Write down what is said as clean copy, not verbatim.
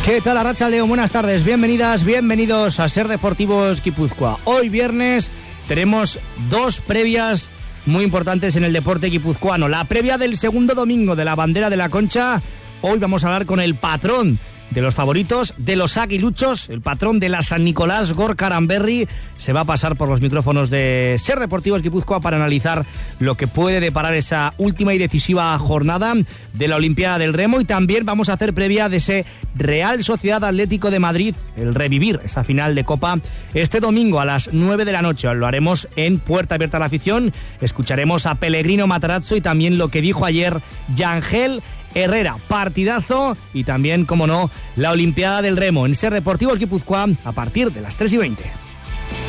¿Qué tal, Arratsaldeon? Buenas tardes, bienvenidas, bienvenidos a Ser Deportivos Guipúzcoa. Hoy viernes tenemos dos previas muy importantes en el deporte guipuzcoano. La previa del segundo domingo de la Bandera de la Concha. Hoy vamos a hablar con el patrón de los favoritos, de los aguiluchos, el patrón de la San Nicolás, Gorka Aranberri. Se va a pasar por los micrófonos de Ser Deportivos Guipúzcoa para analizar lo que puede deparar esa última y decisiva jornada de la Olimpiada del Remo, y también vamos a hacer previa de ese Real Sociedad Atlético de Madrid, el revivir esa final de Copa este domingo a las 9 de la noche. Lo haremos en Puerta Abierta a la Afición. Escucharemos a Pellegrino Matarazzo y también lo que dijo ayer Yangel Herrera. Partidazo, y también, como no, la Olimpiada del Remo en Ser Deportivos Guipúzcoa a partir de las 3:20.